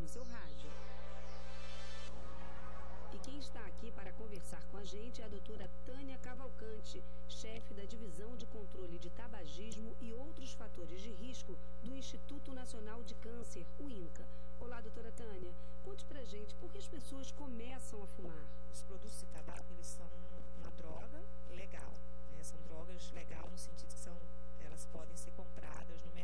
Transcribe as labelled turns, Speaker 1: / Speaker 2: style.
Speaker 1: no seu rádio. E quem está aqui para conversar com a gente é a doutora Tânia Cavalcante, chefe da Divisão de Controle de Tabagismo e Outros Fatores de Risco do Instituto Nacional de Câncer, o INCA. Olá, doutora Tânia. Conte pra gente por que as pessoas começam a fumar.
Speaker 2: Os produtos de tabaco, eles são uma droga legal, né? São drogas legais no sentido que elas podem ser compradas no